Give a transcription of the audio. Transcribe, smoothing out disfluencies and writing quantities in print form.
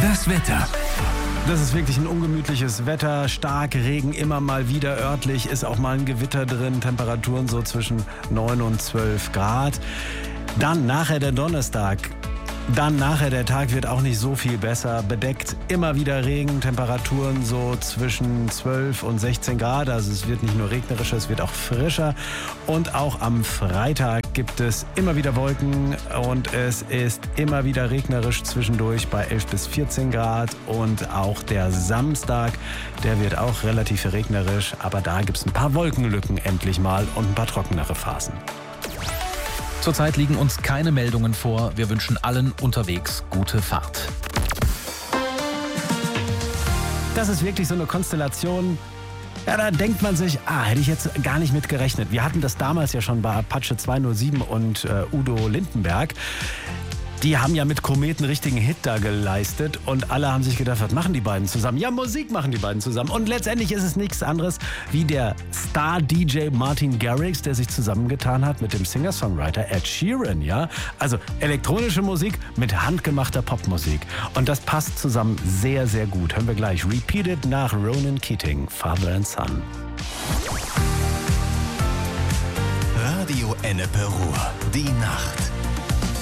Das Wetter. Das ist wirklich ein ungemütliches Wetter, stark Regen, immer mal wieder örtlich, ist auch mal ein Gewitter drin, Temperaturen so zwischen 9 und 12 Grad. Dann nachher der Donnerstag. Der Tag wird auch nicht so viel besser. Bedeckt, immer wieder Regen, Temperaturen so zwischen 12 und 16 Grad. Also es wird nicht nur regnerischer, es wird auch frischer. Und auch am Freitag gibt es immer wieder Wolken und es ist immer wieder regnerisch zwischendurch bei 11 bis 14 Grad. Und auch der Samstag, der wird auch relativ regnerisch. Aber da gibt es ein paar Wolkenlücken endlich mal und ein paar trockenere Phasen. Zurzeit liegen uns keine Meldungen vor. Wir wünschen allen unterwegs gute Fahrt. Das ist wirklich so eine Konstellation. Ja, da denkt man sich, hätte ich jetzt gar nicht mit gerechnet. Wir hatten das damals ja schon bei Apache 207 und Udo Lindenberg. Die haben ja mit Kometen richtigen Hit da geleistet und alle haben sich gedacht, was machen die beiden zusammen? Ja, Musik machen die beiden zusammen. Und letztendlich ist es nichts anderes wie der Star-DJ Martin Garrix, der sich zusammengetan hat mit dem Singer-Songwriter Ed Sheeran, ja? Also elektronische Musik mit handgemachter Popmusik. Und das passt zusammen sehr, sehr gut. Hören wir gleich. Repeated nach Ronan Keating, Father and Son. Radio Ennepe Ruhr, die Nacht.